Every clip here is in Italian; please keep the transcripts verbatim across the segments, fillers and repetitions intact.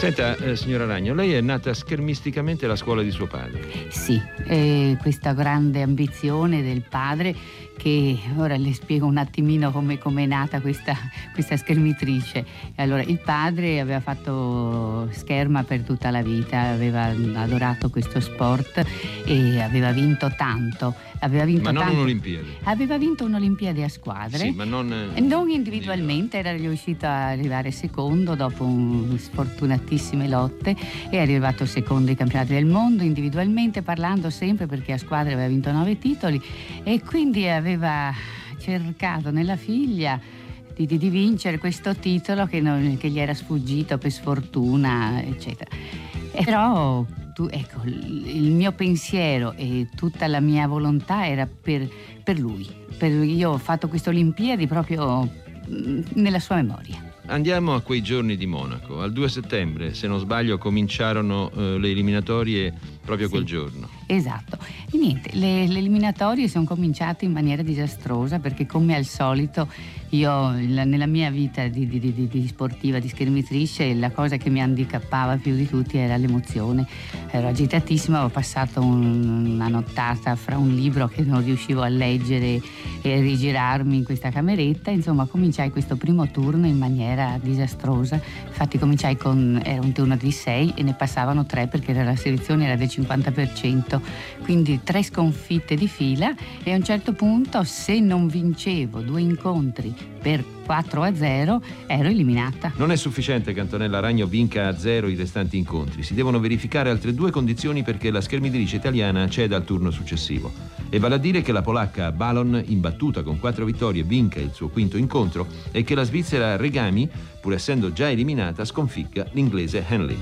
Senta, eh, signora Ragno, lei è nata schermisticamente alla scuola di suo padre. Sì, eh, questa grande ambizione del padre, che ora le spiego un attimino come è nata questa, questa schermitrice. Allora, il padre aveva fatto scherma per tutta la vita, aveva adorato questo sport e aveva vinto tanto. Aveva vinto ma non tanto. un'Olimpiade. Aveva vinto un'Olimpiade a squadre. Sì, ma non, non individualmente, era riuscito a arrivare secondo dopo un, sfortunatissime lotte, e è arrivato secondo ai campionati del mondo individualmente parlando, sempre perché a squadre aveva vinto nove titoli, e quindi aveva cercato nella figlia di, di, di vincere questo titolo che, non, che gli era sfuggito per sfortuna, eccetera. E però tu, ecco, il mio pensiero e tutta la mia volontà era per, per lui. Per, io ho fatto queste Olimpiadi proprio nella sua memoria. Andiamo a quei giorni di Monaco. Al due settembre, se non sbaglio, cominciarono eh, le eliminatorie proprio sì, quel giorno. Esatto. E niente, le, le eliminatorie sono cominciate in maniera disastrosa, perché come al solito io nella mia vita di, di, di, di sportiva, di schermitrice, la cosa che mi handicappava più di tutti era l'emozione. Ero agitatissima, avevo passato un, una nottata fra un libro che non riuscivo a leggere e a rigirarmi in questa cameretta. Insomma, cominciai questo primo turno in maniera disastrosa. Infatti cominciai con, era un turno di sei e ne passavano tre, perché la selezione era del cinquanta per cento, quindi tre sconfitte di fila, e a un certo punto, se non vincevo due incontri per quattro a zero, ero eliminata. Non è sufficiente che Antonella Ragno vinca a zero i restanti incontri, si devono verificare altre due condizioni perché la schermitrice italiana ceda al turno successivo, e vale a dire che la polacca Balon, imbattuta con quattro vittorie, vinca il suo quinto incontro, e che la svizzera Regami, pur essendo già eliminata, sconfigga l'inglese Henley.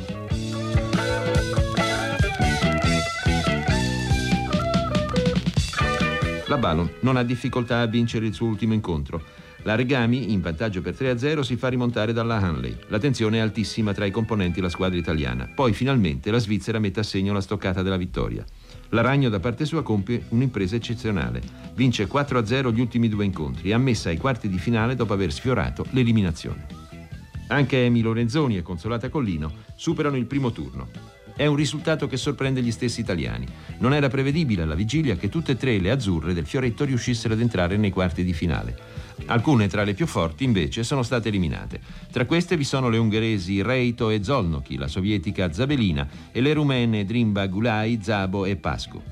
La Balon non ha difficoltà a vincere il suo ultimo incontro. La Regami, in vantaggio per tre a zero, si fa rimontare dalla Henley. La tensione è altissima tra i componenti della squadra italiana. Poi finalmente la Svizzera mette a segno la stoccata della vittoria. La Ragno da parte sua compie un'impresa eccezionale. Vince quattro a zero gli ultimi due incontri e ammessa ai quarti di finale dopo aver sfiorato l'eliminazione. Anche Amy Lorenzoni e Consolata Collino superano il primo turno. È un risultato che sorprende gli stessi italiani. Non era prevedibile alla vigilia che tutte e tre le azzurre del fioretto riuscissero ad entrare nei quarti di finale. Alcune tra le più forti invece sono state eliminate. Tra queste vi sono le ungheresi Reito e Zolnoki, la sovietica Zabelina e le rumene Drimba Gulai, Zabo e Pascu.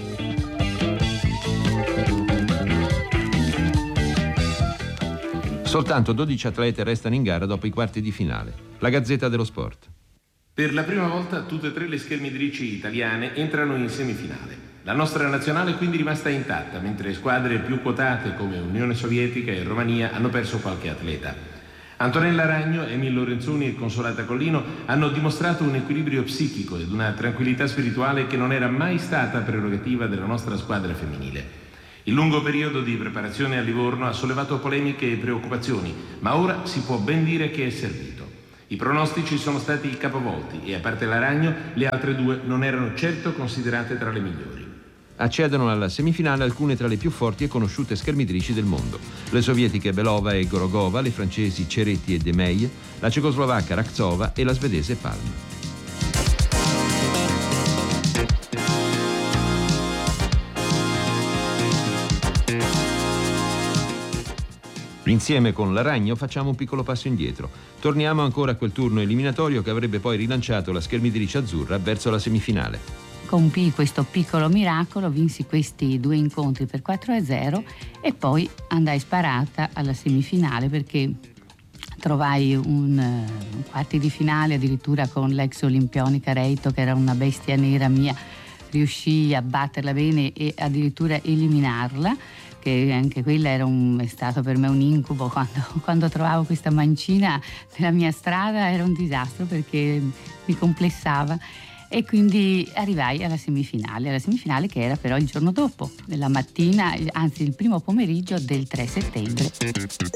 Soltanto dodici atlete restano in gara dopo i quarti di finale. La Gazzetta dello Sport. Per la prima volta tutte e tre le schermitrici italiane entrano in semifinale. La nostra nazionale è quindi rimasta intatta, mentre squadre più quotate come Unione Sovietica e Romania hanno perso qualche atleta. Antonella Ragno, Emil Lorenzoni e Consolata Collino hanno dimostrato un equilibrio psichico ed una tranquillità spirituale che non era mai stata prerogativa della nostra squadra femminile. Il lungo periodo di preparazione a Livorno ha sollevato polemiche e preoccupazioni, ma ora si può ben dire che è servito. I pronostici sono stati capovolti e, a parte la Ragno, le altre due non erano certo considerate tra le migliori. Accedono alla semifinale alcune tra le più forti e conosciute schermitrici del mondo. Le sovietiche Belova e Gorogova, le francesi Ceretti e De Meij, la cecoslovacca Raktsova e la svedese Palm. Insieme con la Ragno facciamo un piccolo passo indietro. Torniamo ancora a quel turno eliminatorio che avrebbe poi rilanciato la schermitrice azzurra verso la semifinale. Compii questo piccolo miracolo, vinsi questi due incontri per quattro a zero e poi andai sparata alla semifinale, perché trovai un, un quarti di finale addirittura con l'ex olimpionica Reito, che era una bestia nera mia. Riuscii a batterla bene e addirittura eliminarla, che anche quella era un, è stato per me un incubo. Quando, quando trovavo questa mancina nella mia strada era un disastro, perché mi complessava, e quindi arrivai alla semifinale, alla semifinale che era però il giorno dopo, nella mattina, anzi il primo pomeriggio del tre settembre.